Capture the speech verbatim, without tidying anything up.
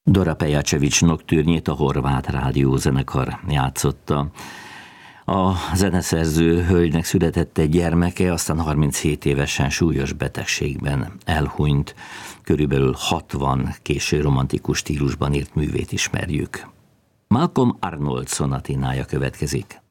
Dora Pejacevic noktűrnyét a Horváth Rádiózenekar játszotta. A zeneszerző hölgynek született egy gyermeke, aztán harminchét évesen súlyos betegségben elhunyt. Körülbelül hatvan késő romantikus stílusban írt művét ismerjük. Malcolm Arnold szonatinája következik.